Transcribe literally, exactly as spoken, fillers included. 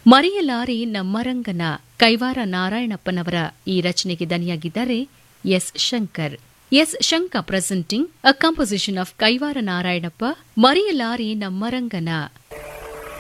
ಮರೆಯಲಾರೆ ನಮ್ಮರಂಗನ ಕೈವಾರ ನಾರಾಯಣಪ್ಪನವರ ಈ ರಚನೆಗೆ ದನಿಯಾಗಿದ್ದಾರೆ S Shankar. S Shankar presenting a composition of Kaivara Narayanappa, ಮರೆಯಲಾರೆ ನಮ್ಮರಂಗನ.